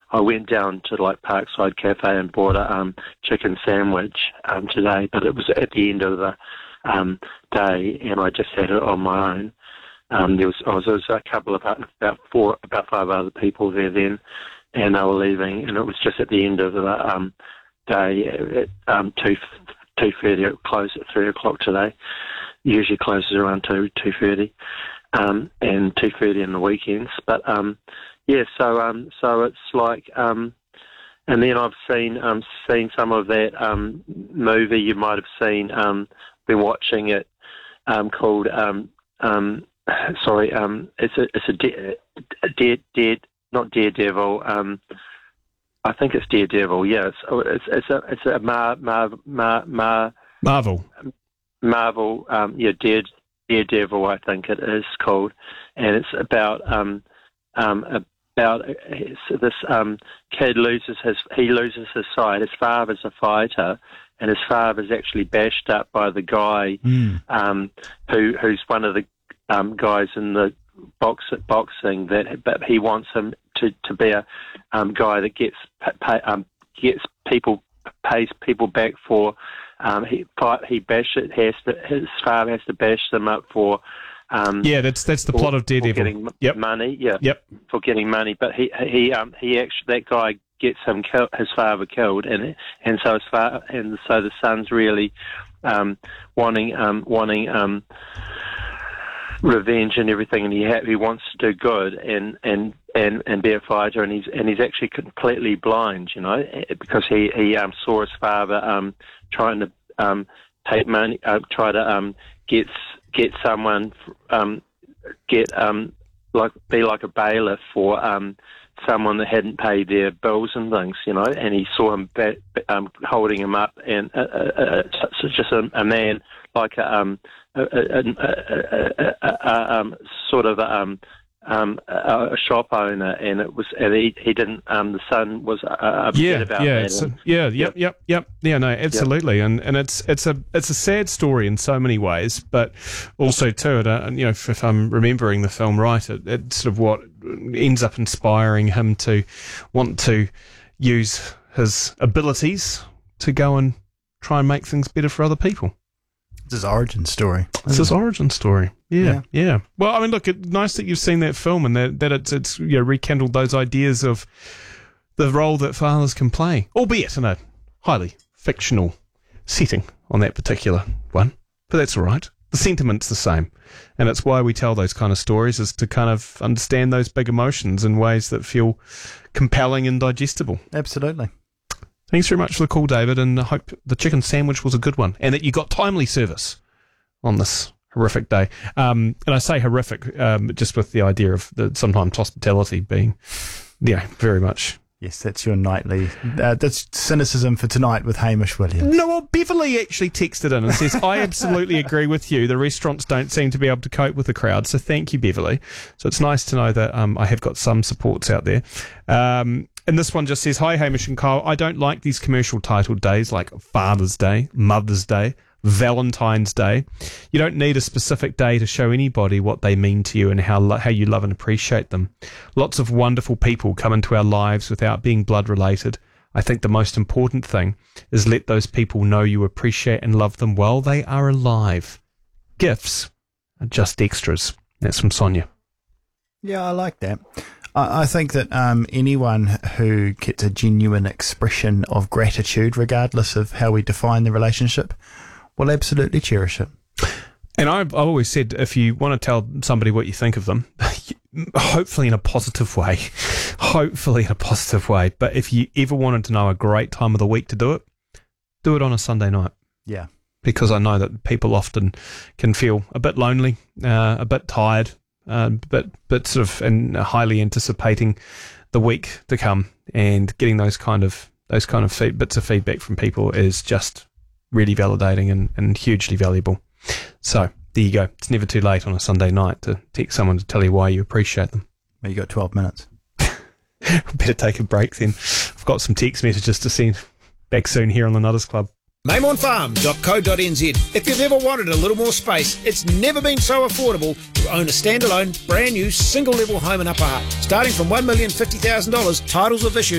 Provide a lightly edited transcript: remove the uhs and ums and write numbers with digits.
I went down to like Parkside Cafe and bought a chicken sandwich today, but it was at the end of the day, and I just had it on my own. There was a couple of about 5 other people there then, and they were leaving, and it was just at the end of the day at 2:30. It closed at 3 o'clock today. Usually closes around 2:30, and 2:30 in the weekends. But so it's like, and then I've seen some of that movie you might have seen. Been watching it called not Daredevil. I think it's Daredevil. Yeah, it's a Marvel. Daredevil. I think it is called, and it's about this kid loses his sight. His father's a fighter, and his father's actually bashed up by the guy who's one of the guys in the boxing. But he wants him to be a guy that pays people back for. His father has to bash them up for. That's the plot of Daredevil. For getting money, for getting money. But he actually, that guy gets his father killed, and so the son's really wanting revenge and everything, and he wants to do good and be a fighter, and he's actually completely blind, because he saw his father trying to take money, try to get someone be like a bailiff for someone that hadn't paid their bills and things, and he saw him holding him up, and just a man like a shop owner, and he didn't. The son was upset about that. Absolutely, and it's a sad story in so many ways, but also too, if I'm remembering the film right, it's sort of what ends up inspiring him to want to use his abilities to go and try and make things better for other people. It's his origin story. Yeah. Well, I mean, look, it's nice that you've seen that film and that it's rekindled those ideas of the role that fathers can play, albeit in a highly fictional setting on that particular one. But that's all right. The sentiment's the same. And it's why we tell those kind of stories, is to kind of understand those big emotions in ways that feel compelling and digestible. Absolutely. Thanks very much for the call, David, and I hope the chicken sandwich was a good one and that you got timely service on this horrific day. And I say horrific just with the idea of sometimes hospitality being, very much. Yes, that's your nightly... that's cynicism for tonight with Hamish Williams. No, well, Beverly actually texted in and says, I absolutely agree with you. The restaurants don't seem to be able to cope with the crowd, so thank you, Beverly. So it's nice to know that I have got some supports out there. And this one just says, hi, Hamish and Kyle. I don't like these commercial titled days like Father's Day, Mother's Day, Valentine's Day. You don't need a specific day to show anybody what they mean to you and how you love and appreciate them. Lots of wonderful people come into our lives without being blood related. I think the most important thing is let those people know you appreciate and love them while they are alive. Gifts are just extras. That's from Sonia. Yeah, I like that. I think that anyone who gets a genuine expression of gratitude, regardless of how we define the relationship, will absolutely cherish it. And I've always said, if you want to tell somebody what you think of them, hopefully in a positive way, but if you ever wanted to know a great time of the week to do it on a Sunday night. Yeah. Because I know that people often can feel a bit lonely, a bit tired, but sort of and highly anticipating the week to come, and getting those kind of bits of feedback from people is just really validating and hugely valuable. So there you go. It's never too late on a Sunday night to text someone to tell you why you appreciate them. Well, you got 12 minutes. Better take a break then. I've got some text messages to send. Back soon here on the Nutters Club. MamonFarm.co.nz. If you've ever wanted a little more space, it's never been so affordable to own a standalone, brand new, single-level home in Upper Hutt. Starting from $1,050,000, titles of issue